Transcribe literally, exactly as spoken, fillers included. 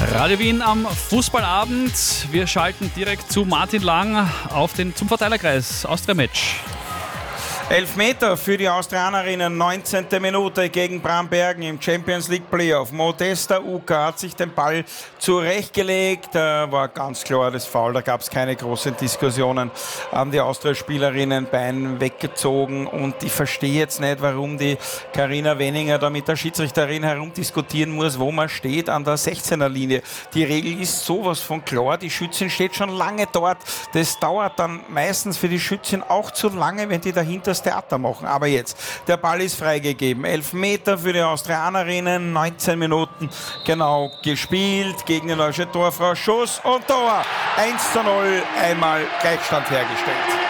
Radio Wien am Fußballabend. Wir schalten direkt zu Martin Lang auf den, zum Verteilerkreis Austria-Match. Elfmeter für die Austrianerinnen, neunzehnte Minute gegen Brambergen im Champions League Playoff. Modesta Uka hat sich den Ball zurechtgelegt, äh, war ganz klar das Foul, da gab es keine großen Diskussionen. Haben die Austria-Spielerinnen Bein weggezogen und ich verstehe jetzt nicht, warum die Carina Wenninger da mit der Schiedsrichterin herumdiskutieren muss, wo man steht an der sechzehner Linie. Die Regel ist sowas von klar, die Schützin steht schon lange dort. Das dauert dann meistens für die Schützin auch zu lange, wenn die dahinter das Theater machen. Aber jetzt, der Ball ist freigegeben. Elfmeter für die Austrianerinnen, neunzehn Minuten genau gespielt gegen die neue Torfrau. Schuss und Tor. eins zu null, einmal Gleichstand hergestellt.